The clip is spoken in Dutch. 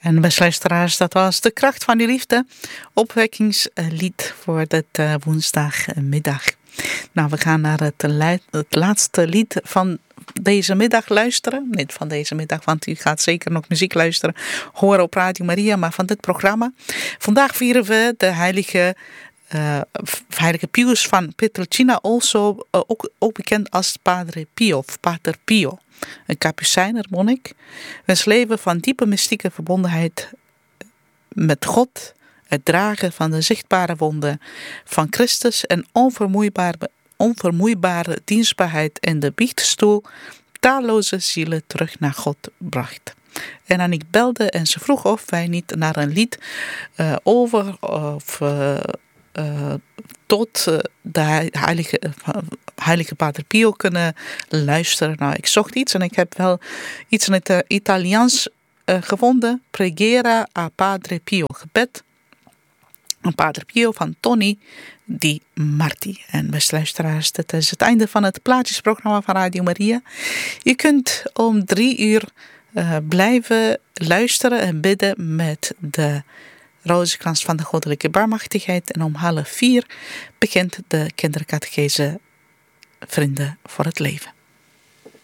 En beste luisteraars, dat was De Kracht van die Liefde, opwekkingslied voor dit woensdagmiddag. Nou, we gaan naar het laatste lied van deze middag luisteren. Niet van deze middag, want u gaat zeker nog muziek luisteren, horen op Radio Maria, maar van dit programma. Vandaag vieren we de heilige Pius van Pietrelcina, ook bekend als Padre Pio of Pater Pio. Een kapucijner monnik, wiens leven van diepe mystieke verbondenheid met God, het dragen van de zichtbare wonden van Christus en onvermoeibare dienstbaarheid en de biechtstoel talloze zielen terug naar God bracht. En Annick belde en ze vroeg of wij niet naar een lied tot de heilige Pater Pio kunnen luisteren. Nou, ik zocht iets en ik heb wel iets in het Italiaans gevonden. Preghiera a Padre Pio, gebed aan Padre Pio van Tony Di Marti. En beste luisteraars, dit is het einde van het plaatjesprogramma van Radio Maria. Je kunt om 3 uur blijven luisteren en bidden met de Rozenkrans van de Goddelijke Barmhartigheid. En om 3:30 begint de kindercatechese Vrienden voor het Leven.